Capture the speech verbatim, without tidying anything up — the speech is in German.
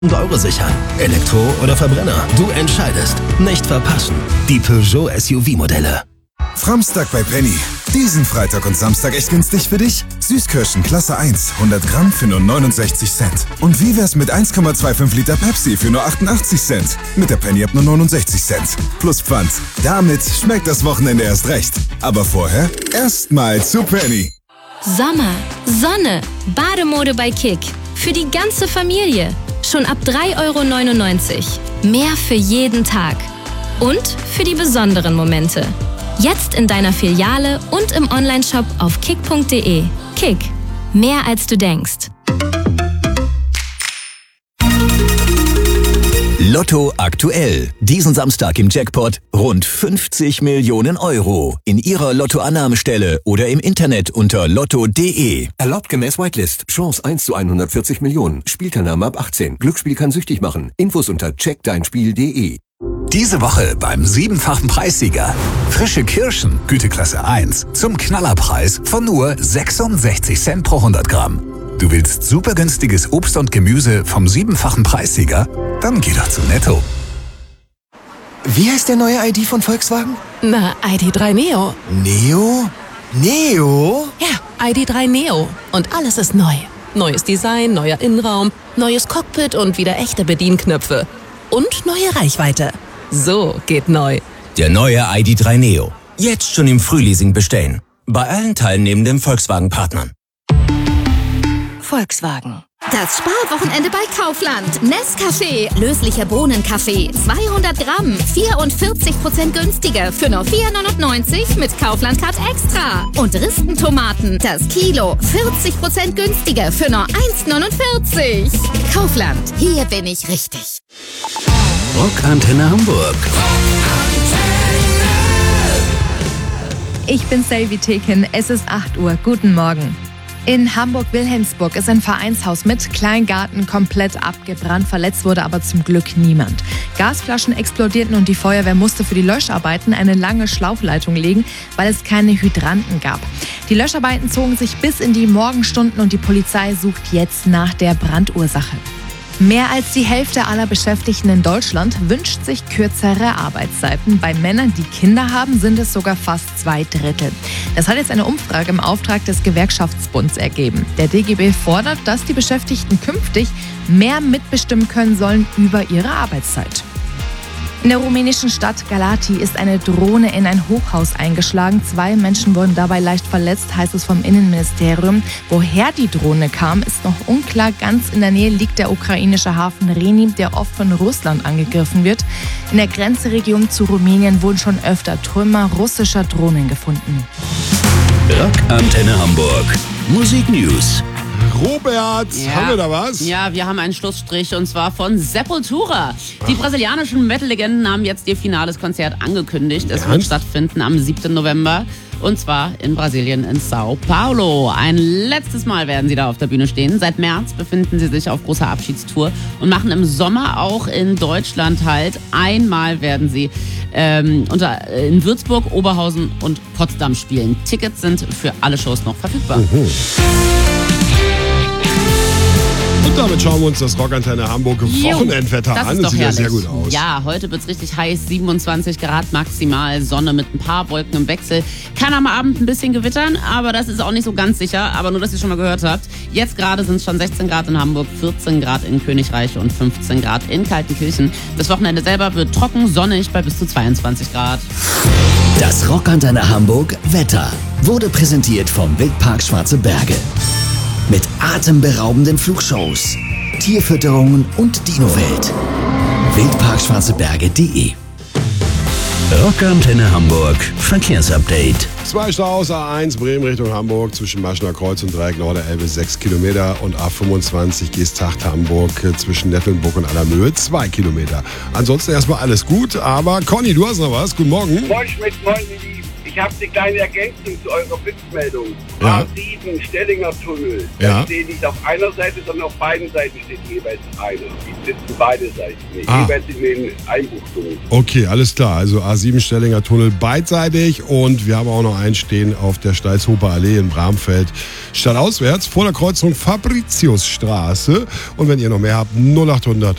Euro sichern. Elektro oder Verbrenner? Du entscheidest. Nicht verpassen. Die Peugeot S U V-Modelle. Framstag bei Penny. Diesen Freitag und Samstag echt günstig für dich? Süßkirschen Klasse eins, hundert Gramm für nur neunundsechzig Cent. Und wie wär's mit eins Komma fünfundzwanzig Liter Pepsi für nur achtundachtzig Cent? Mit der Penny ab nur neunundsechzig Cent. Plus Pfand. Damit schmeckt das Wochenende erst recht. Aber vorher erstmal zu Penny. Sommer, Sonne, Bademode bei Kick. Für die ganze Familie. Schon ab drei Euro neunundneunzig. Mehr für jeden Tag. Und für die besonderen Momente. Jetzt in deiner Filiale und im Onlineshop auf kick punkt de. Kick. Mehr als du denkst. Lotto aktuell. Diesen Samstag im Jackpot rund fünfzig Millionen Euro. In Ihrer Lottoannahmestelle oder im Internet unter lotto punkt de. Erlaubt gemäß Whitelist. Chance eins zu hundertvierzig Millionen. Spielteilnahme ab achtzehn. Glücksspiel kann süchtig machen. Infos unter check dein spiel punkt de. Diese Woche beim siebenfachen Preissieger. Frische Kirschen, Güteklasse eins, zum Knallerpreis von nur sechsundsechzig Cent pro hundert Gramm. Du willst super günstiges Obst und Gemüse vom siebenfachen Preissieger? Dann geh doch zu Netto. Wie heißt der neue I D von Volkswagen? Na, I D drei Neo. Neo? Neo? Ja, I D drei Neo. Und alles ist neu. Neues Design, neuer Innenraum, neues Cockpit und wieder echte Bedienknöpfe. Und neue Reichweite. So geht neu. Der neue I D drei Neo. Jetzt schon im Frühleasing bestellen. Bei allen teilnehmenden Volkswagen-Partnern. Volkswagen. Das Sparwochenende bei Kaufland. Nescafé, löslicher Bohnenkaffee, zweihundert Gramm, vierundvierzig Prozent günstiger für nur vier neunundneunzig mit Kaufland Card Extra. Und Ristentomaten, das Kilo, vierzig Prozent günstiger für nur eins neunundvierzig. Kaufland, hier bin ich richtig. Rockantenne Hamburg. Ich bin Selvi Tekin, es ist acht Uhr. Guten Morgen. In Hamburg-Wilhelmsburg ist ein Vereinshaus mit Kleingarten komplett abgebrannt. Verletzt wurde aber zum Glück niemand. Gasflaschen explodierten und die Feuerwehr musste für die Löscharbeiten eine lange Schlauchleitung legen, weil es keine Hydranten gab. Die Löscharbeiten zogen sich bis in die Morgenstunden und die Polizei sucht jetzt nach der Brandursache. Mehr als die Hälfte aller Beschäftigten in Deutschland wünscht sich kürzere Arbeitszeiten. Bei Männern, die Kinder haben, sind es sogar fast zwei Drittel. Das hat jetzt eine Umfrage im Auftrag des Gewerkschaftsbunds ergeben. Der D G B fordert, dass die Beschäftigten künftig mehr mitbestimmen können sollen über ihre Arbeitszeit. In der rumänischen Stadt Galati ist eine Drohne in ein Hochhaus eingeschlagen. Zwei Menschen wurden dabei leicht verletzt, heißt es vom Innenministerium. Woher die Drohne kam, ist noch unklar. Ganz in der Nähe liegt der ukrainische Hafen Reni, der oft von Russland angegriffen wird. In der Grenzregion zu Rumänien wurden schon öfter Trümmer russischer Drohnen gefunden. Rockantenne Hamburg. Musik News. Robert, ja. haben wir da was? Ja, wir haben einen Schlussstrich und zwar von Sepultura. Die brasilianischen Metal-Legenden haben jetzt ihr finales Konzert angekündigt. Es wird stattfinden am siebten November und zwar in Brasilien in Sao Paulo. Ein letztes Mal werden sie da auf der Bühne stehen. Seit März befinden sie sich auf großer Abschiedstour und machen im Sommer auch in Deutschland halt. Einmal werden sie ähm, unter, in Würzburg, Oberhausen und Potsdam spielen. Tickets sind für alle Shows noch verfügbar. Mhm. Und damit schauen wir uns das Rockantenne Hamburg Wochenendwetter das an. Ist das doch sieht ja sehr herrlich. gut aus. Ja, heute wird es richtig heiß, siebenundzwanzig Grad maximal, Sonne mit ein paar Wolken im Wechsel. Kann am Abend ein bisschen gewittern, aber das ist auch nicht so ganz sicher. Aber nur, dass ihr schon mal gehört habt. Jetzt gerade sind es schon sechzehn Grad in Hamburg, vierzehn Grad in Königreich und fünfzehn Grad in Kaltenkirchen. Das Wochenende selber wird trocken, sonnig bei bis zu zweiundzwanzig Grad. Das Rockantenne Hamburg Wetter wurde präsentiert vom Wildpark Schwarze Berge. Mit atemberaubenden Flugshows, Tierfütterungen und Dinowelt. wildpark schwarze berge punkt de. Rockantenne Hamburg Verkehrsupdate. Zwei Staus, A eins Bremen Richtung Hamburg zwischen Maschener Kreuz und Dreieck Nord der Elbe sechs Kilometer und A fünfundzwanzig Geesthacht Hamburg zwischen Nettlenburg und Allermöhe zwei Kilometer. Ansonsten erstmal alles gut, aber Conny, du hast noch was. Guten Morgen. Moin Schmidt, moin Lili. Ich habe eine kleine Ergänzung zu eurer Blitzmeldung. Ja. A sieben, Stellinger Tunnel. Ja. Da steht nicht auf einer Seite, sondern auf beiden Seiten steht jeweils einer. Die sitzen beide Seiten. Nee, Ah. jeweils in den Einbuchtungen. Okay, alles klar. Also A sieben Stellinger Tunnel beidseitig und wir haben auch noch einen stehen auf der Steilshofer Allee in Bramfeld. Stadtauswärts vor der Kreuzung Fabriciusstraße. Und wenn ihr noch mehr habt, null acht hundert